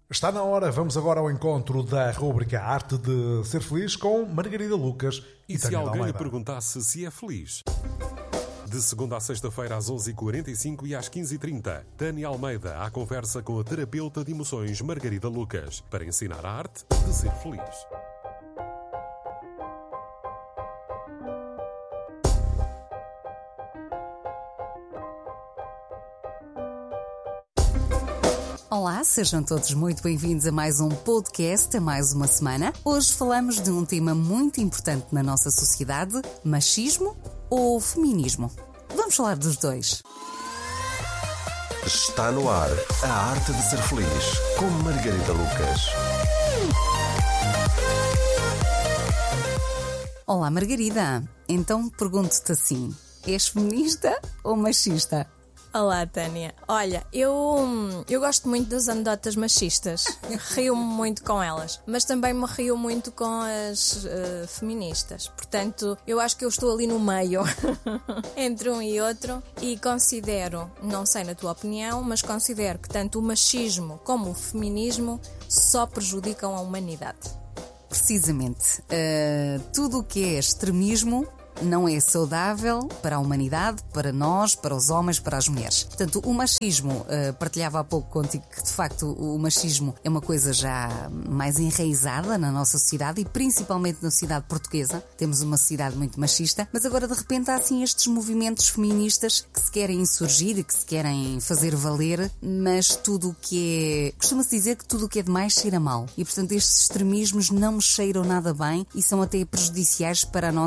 Está na hora, vamos agora ao encontro da rúbrica Arte de Ser Feliz com Margarida Lucas e se alguém lhe perguntasse se é feliz? De segunda a sexta-feira às 11h45 e às 15h30, Tânia Almeida à conversa com a terapeuta de emoções Margarida Lucas para ensinar a arte de ser feliz. Olá, sejam todos muito bem-vindos a mais um podcast, a mais uma semana. Hoje falamos de um tema muito importante na nossa sociedade: machismo ou feminismo? Vamos falar dos dois. Está no ar a arte de ser feliz com Margarida Lucas. Olá, Margarida. Então pergunto-te assim: és feminista ou machista? Olá, Tânia. Olha, eu gosto muito das anedotas machistas. Rio-me muito com elas. Mas também me rio muito com as feministas. Portanto, eu acho que eu estou ali no meio entre um e outro. E considero, não sei na tua opinião, mas considero que tanto o machismo como o feminismo só prejudicam a humanidade. Precisamente. Tudo o que é extremismo não é saudável para a humanidade, para nós, para os homens, para as mulheres. Portanto, o machismo, partilhava há pouco contigo que de facto o machismo é uma coisa já mais enraizada na nossa sociedade e principalmente na sociedade portuguesa. Temos uma sociedade muito machista, mas agora de repente há assim estes movimentos feministas que se querem insurgir e que se querem fazer valer, mas tudo o que é... Costuma-se dizer que tudo o que é demais cheira mal e portanto estes extremismos não me cheiram nada bem e são até prejudiciais para a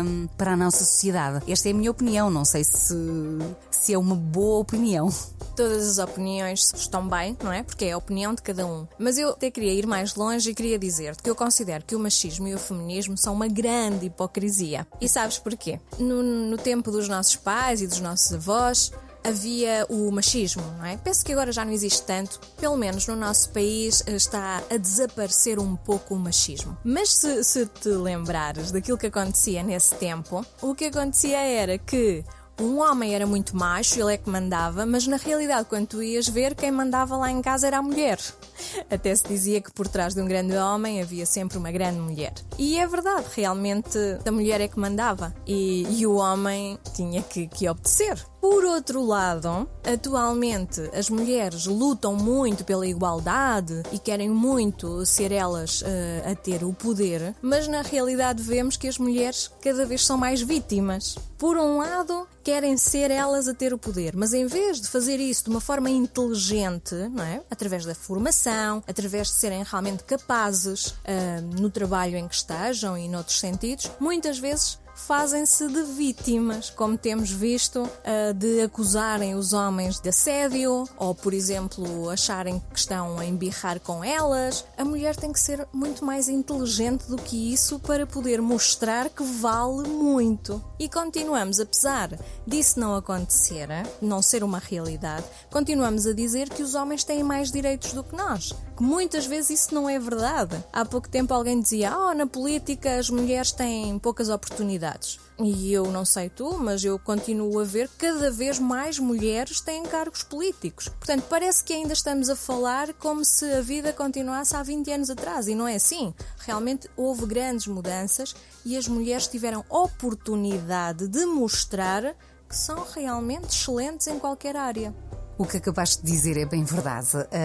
nossa sociedade. Esta é a minha opinião, não sei se é uma boa opinião. Todas as opiniões estão bem, não é? Porque é a opinião de cada um. Mas eu até queria ir mais longe e queria dizer-te que eu considero que o machismo e o feminismo são uma grande hipocrisia. E sabes porquê? No tempo dos nossos pais e dos nossos avós, havia o machismo, não é? Penso que agora já não existe tanto, pelo menos no nosso país está a desaparecer um pouco o machismo. Mas se te lembrares daquilo que acontecia nesse tempo, o que acontecia era que um homem era muito macho, ele é que mandava, mas na realidade quando tu ias ver, quem mandava lá em casa era a mulher. Até se dizia que por trás de um grande homem havia sempre uma grande mulher. E é verdade, realmente a mulher é que mandava e o homem tinha que obedecer. Por outro lado, atualmente as mulheres lutam muito pela igualdade e querem muito ser elas a ter o poder, mas na realidade vemos que as mulheres cada vez são mais vítimas. Por um lado, querem ser elas a ter o poder, mas em vez de fazer isso de uma forma inteligente, não é? Através da formação, através de serem realmente capazes no trabalho em que estejam e noutros sentidos, muitas vezes fazem-se de vítimas, como temos visto, de acusarem os homens de assédio ou, por exemplo, acharem que estão a embirrar com elas. A mulher tem que ser muito mais inteligente do que isso para poder mostrar que vale muito. E continuamos, apesar disso não acontecer, não ser uma realidade, continuamos a dizer que os homens têm mais direitos do que nós. Que muitas vezes isso não é verdade. Há pouco tempo alguém dizia: na política as mulheres têm poucas oportunidades. E eu não sei tu, mas eu continuo a ver que cada vez mais mulheres têm cargos políticos. Portanto, parece que ainda estamos a falar como se a vida continuasse há 20 anos atrás. E não é assim. Realmente houve grandes mudanças e as mulheres tiveram oportunidade de mostrar que são realmente excelentes em qualquer área. O que acabaste de dizer é bem verdade,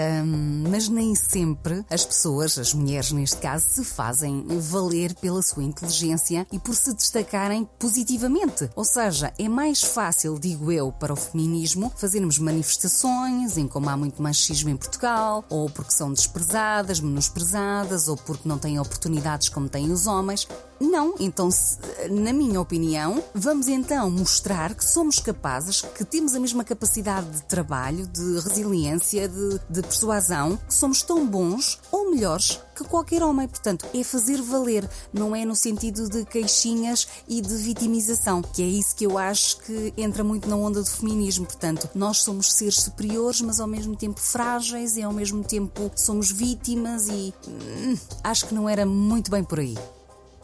mas nem sempre as pessoas, as mulheres neste caso, se fazem valer pela sua inteligência e por se destacarem positivamente. Ou seja, é mais fácil, digo eu, para o feminismo fazermos manifestações em como há muito machismo em Portugal, ou porque são desprezadas, menosprezadas, ou porque não têm oportunidades como têm os homens. Não, então, na minha opinião, vamos então mostrar que somos capazes, que temos a mesma capacidade de trabalho, de resiliência, de persuasão, que somos tão bons ou melhores que qualquer homem. Portanto, é fazer valer, não é no sentido de queixinhas e de vitimização, que é isso que eu acho que entra muito na onda do feminismo. Portanto, nós somos seres superiores, mas ao mesmo tempo frágeis e ao mesmo tempo somos vítimas e acho que não era muito bem por aí.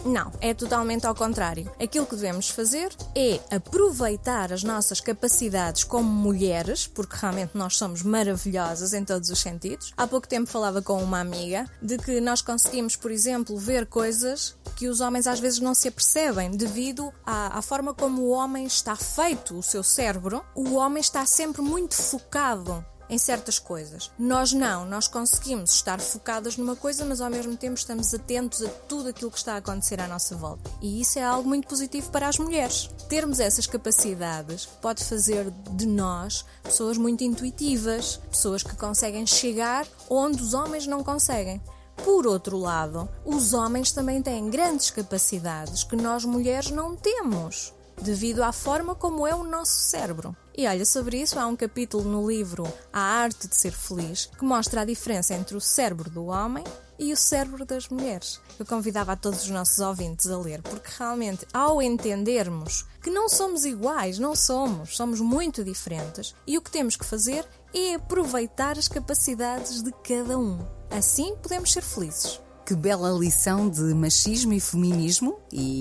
Não, é totalmente ao contrário. Aquilo que devemos fazer é aproveitar as nossas capacidades como mulheres, porque realmente nós somos maravilhosas em todos os sentidos. Há pouco tempo falava com uma amiga de que nós conseguimos, por exemplo, ver coisas que os homens às vezes não se apercebem devido à forma como o homem está feito, o seu cérebro. O homem está sempre muito focado em certas coisas. Nós não, nós conseguimos estar focadas numa coisa, mas ao mesmo tempo estamos atentos a tudo aquilo que está a acontecer à nossa volta. E isso é algo muito positivo para as mulheres. Termos essas capacidades pode fazer de nós pessoas muito intuitivas, pessoas que conseguem chegar onde os homens não conseguem. Por outro lado, os homens também têm grandes capacidades que nós mulheres não temos, devido à forma como é o nosso cérebro. E olha, sobre isso há um capítulo no livro A Arte de Ser Feliz que mostra a diferença entre o cérebro do homem e o cérebro das mulheres. Eu convidava a todos os nossos ouvintes a ler, porque realmente ao entendermos que não somos iguais, não somos muito diferentes, e o que temos que fazer é aproveitar as capacidades de cada um. Assim podemos ser felizes. Que bela lição de machismo e feminismo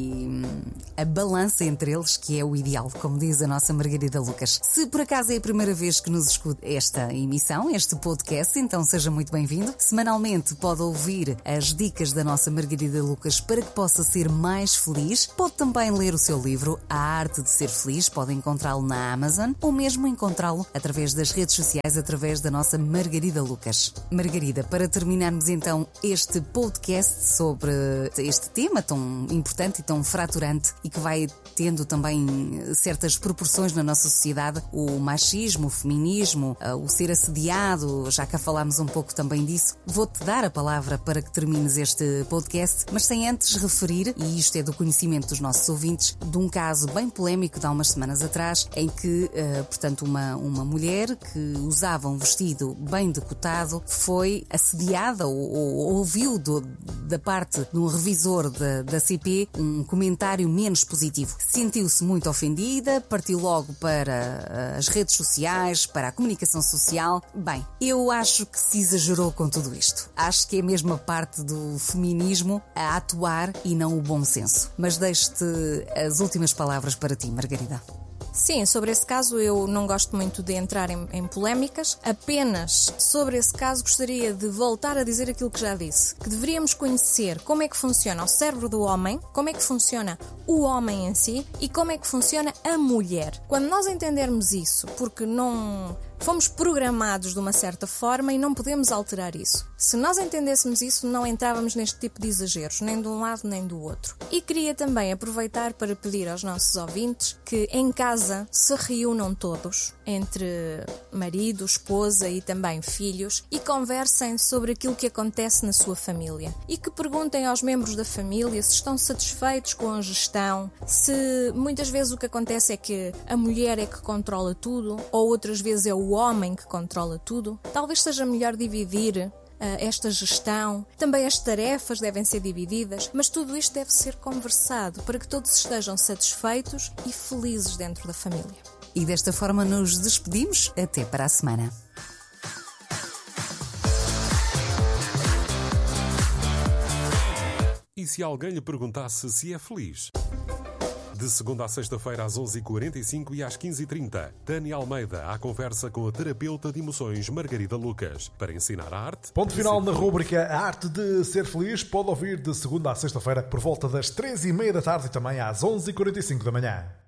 e a balança entre eles, que é o ideal, como diz a nossa Margarida Lucas. Se por acaso é a primeira vez que nos escuta esta emissão, este podcast, então seja muito bem-vindo. Semanalmente pode ouvir as dicas da nossa Margarida Lucas para que possa ser mais feliz. Pode também ler o seu livro, A Arte de Ser Feliz. Pode encontrá-lo na Amazon ou mesmo encontrá-lo através das redes sociais, através da nossa Margarida Lucas. Margarida, para terminarmos então este podcast sobre este tema tão importante e tão fraturante e que vai tendo também certas proporções na nossa sociedade, o machismo, o feminismo, o ser assediado, já cá falámos um pouco também disso. Vou-te dar a palavra para que termines este podcast, mas sem antes referir, e isto é do conhecimento dos nossos ouvintes, de um caso bem polémico de há umas semanas atrás, em que, portanto, uma mulher que usava um vestido bem decotado foi assediada ou ouviu da parte de um revisor da CP um comentário menos positivo. Sentiu-se muito ofendida, partiu logo para as redes sociais, para a comunicação social. Bem, eu acho que se exagerou com tudo isto. Acho que é mesmo a parte do feminismo a atuar e não o bom senso. Mas deixo-te as últimas palavras para ti, Margarida. Sim, sobre esse caso eu não gosto muito de entrar em polémicas. Apenas sobre esse caso gostaria de voltar a dizer aquilo que já disse. Que deveríamos conhecer como é que funciona o cérebro do homem, como é que funciona o homem em si e como é que funciona a mulher. Quando nós entendermos isso, porque não fomos programados de uma certa forma e não podemos alterar isso. Se nós entendêssemos isso, não entrávamos neste tipo de exageros, nem de um lado nem do outro. E queria também aproveitar para pedir aos nossos ouvintes que em casa se reúnam todos, entre marido, esposa e também filhos, e conversem sobre aquilo que acontece na sua família. E que perguntem aos membros da família se estão satisfeitos com a gestão, se muitas vezes o que acontece é que a mulher é que controla tudo, ou outras vezes é o homem que controla tudo. Talvez seja melhor dividir esta gestão. Também as tarefas devem ser divididas, mas tudo isto deve ser conversado para que todos estejam satisfeitos e felizes dentro da família. E desta forma nos despedimos. Até para a semana. E se alguém lhe perguntasse se é feliz? De segunda a sexta-feira às 11h45 e às 15h30, Tânia Almeida à conversa com a terapeuta de emoções Margarida Lucas para ensinar a arte. Ponto final na rúbrica A Arte de Ser Feliz. Pode ouvir de segunda a sexta-feira por volta das 3h30 da tarde e também às 11h45 da manhã.